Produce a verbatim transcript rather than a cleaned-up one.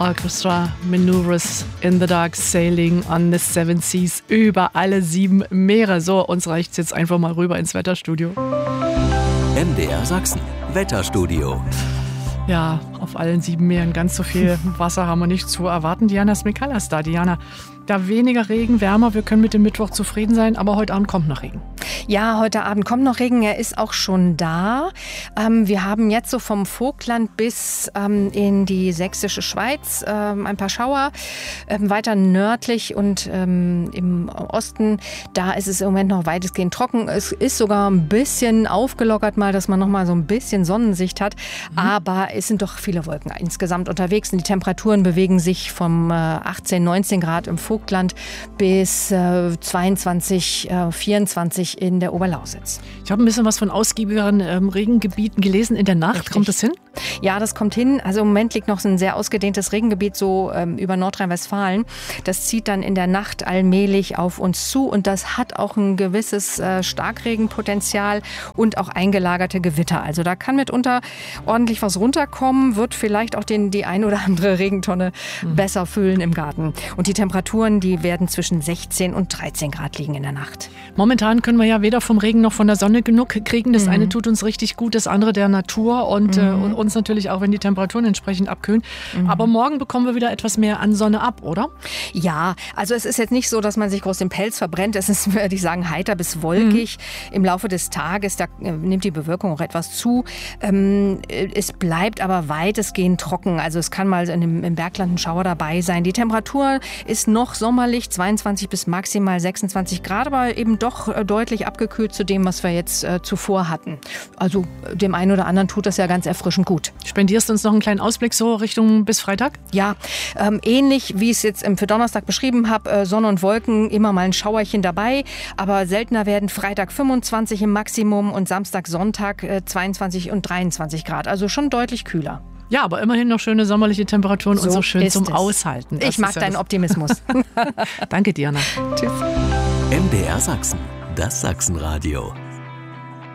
Orchestra Maneuvers in the Dark, Sailing on the Seven Seas, über alle sieben Meere. So, uns reicht's jetzt einfach mal rüber ins Wetterstudio. M D R Sachsen, Wetterstudio. Ja, auf allen sieben Meeren ganz so viel Wasser haben wir nicht zu erwarten. Diana Smikala ist da. Diana, da weniger Regen, wärmer, wir können mit dem Mittwoch zufrieden sein, aber heute Abend kommt noch Regen. Ja, heute Abend kommt noch Regen, er ist auch schon da. Ähm, wir haben jetzt so vom Vogtland bis ähm, in die sächsische Schweiz ähm, ein paar Schauer. Ähm, weiter nördlich und ähm, im Osten, da ist es im Moment noch weitestgehend trocken. Es ist sogar ein bisschen aufgelockert mal, dass man noch mal so ein bisschen Sonnensicht hat. Mhm. Aber es sind doch viele Wolken insgesamt unterwegs und die Temperaturen bewegen sich vom äh, achtzehn, neunzehn Grad im Vogtland bis äh, zweiundzwanzig, äh, vierundzwanzig in der Oberlausitz. Ich habe ein bisschen was von ausgiebigeren ähm, Regengebieten gelesen in der Nacht. Richtig. Kommt das hin? Ja, das kommt hin. Also im Moment liegt noch so ein sehr ausgedehntes Regengebiet so ähm, über Nordrhein-Westfalen. Das zieht dann in der Nacht allmählich auf uns zu und das hat auch ein gewisses äh, Starkregenpotenzial und auch eingelagerte Gewitter. Also da kann mitunter ordentlich was runterkommen, wird vielleicht auch den, die ein oder andere Regentonne mhm. besser füllen im Garten. Und die Temperaturen, die werden zwischen sechzehn und dreizehn Grad liegen in der Nacht. Momentan können wir ja weder vom Regen noch von der Sonne genug kriegen. Das mhm. eine tut uns richtig gut, das andere der Natur und, mhm. äh, und uns natürlich auch, wenn die Temperaturen entsprechend abkühlen. Mhm. Aber morgen bekommen wir wieder etwas mehr an Sonne ab, oder? Ja, also es ist jetzt nicht so, dass man sich groß den Pelz verbrennt. Es ist, würde ich sagen, heiter bis wolkig. Mhm. Im Laufe des Tages, da äh, nimmt die Bewölkung auch etwas zu. Ähm, es bleibt aber weitestgehend trocken. Also es kann mal in dem, im Bergland ein Schauer dabei sein. Die Temperatur ist noch sommerlich, zweiundzwanzig bis maximal sechsundzwanzig Grad, aber eben doch äh, deutlich abgekühlt zu dem, was wir jetzt äh, zuvor hatten. Also äh, dem einen oder anderen tut das ja ganz erfrischend gut. Spendierst du uns noch einen kleinen Ausblick so Richtung bis Freitag? Ja, ähm, ähnlich wie ich es jetzt ähm, für Donnerstag beschrieben habe, äh, Sonne und Wolken, immer mal ein Schauerchen dabei, aber seltener werden Freitag fünfundzwanzig im Maximum und Samstag, Sonntag äh, zweiundzwanzig und dreiundzwanzig Grad, also schon deutlich kühler. Ja, aber immerhin noch schöne sommerliche Temperaturen so und so schön zum es. Aushalten. Das ich mag ja deinen Optimismus. Danke, Diana. Tschüss. M D R Sachsen, das Sachsenradio.